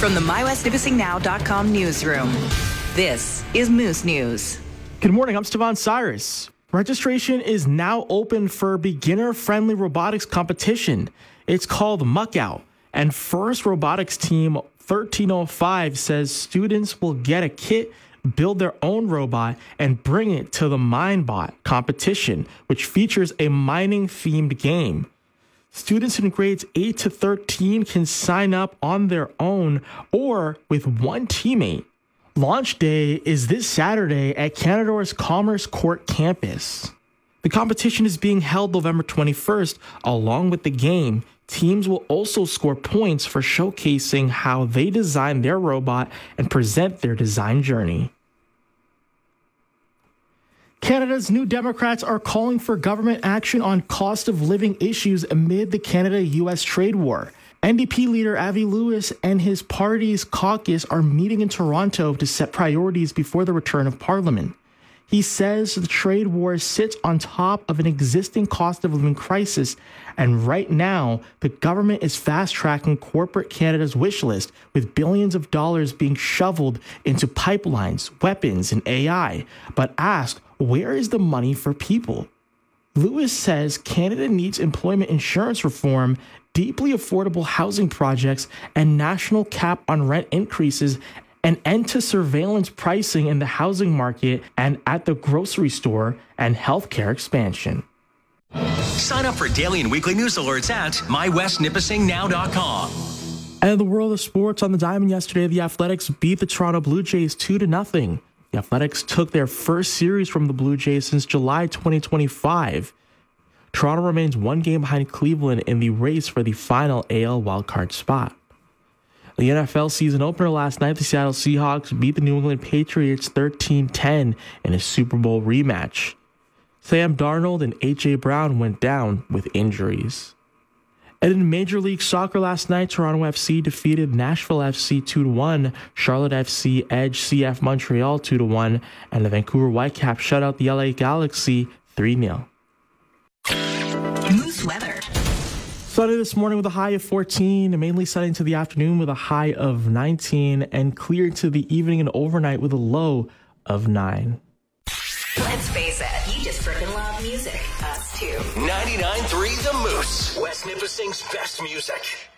From the MyWestNipissingNow.com newsroom, this is Moose News. Good morning, I'm Stevan Cyrus. Registration is now open for beginner-friendly robotics competition. It's called Muckout, and First Robotics Team 1305 says students will get a kit, build their own robot, and bring it to the MineBot competition, which features a mining-themed game. Students in grades 8 to 13 can sign up on their own or with one teammate. Launch day is this Saturday at Canador's Commerce Court campus. The competition is being held November 21st. Along with the game, teams will also score points for showcasing how they design their robot and present their design journey. Canada's New Democrats are calling for government action on cost of living issues amid the Canada-U.S. trade war. NDP leader Avi Lewis and his party's caucus are meeting in Toronto to set priorities before the return of Parliament. He says the trade war sits on top of an existing cost of living crisis, and right now, the government is fast-tracking corporate Canada's wish list with billions of dollars being shoveled into pipelines, weapons, and AI, but asked, where is the money for people? Lewis says Canada needs employment insurance reform, deeply affordable housing projects, and national cap on rent increases, an end to surveillance pricing in the housing market and at the grocery store, and healthcare expansion. Sign up for daily and weekly news alerts at MyWestNipissingNow.com. And in the world of sports, on the diamond yesterday, the Athletics beat the Toronto Blue Jays 2-0. The Athletics took their first series from the Blue Jays since July 2025. Toronto remains one game behind Cleveland in the race for the final AL wildcard spot. The NFL season opener last night, the Seattle Seahawks beat the New England Patriots 13-10 in a Super Bowl rematch. Sam Darnold and A.J. Brown went down with injuries. And in Major League Soccer last night, Toronto FC defeated Nashville FC 2-1, Charlotte FC edged CF Montreal 2-1, and the Vancouver Whitecaps shut out the LA Galaxy 3-0. Moose weather. Sunny this morning with a high of 14, mainly sunny into the afternoon with a high of 19, and clear into the evening and overnight with a low of 9. Let's face it, you just freaking love music. Us too. 99.3 The Moose. West Nipissing's best music.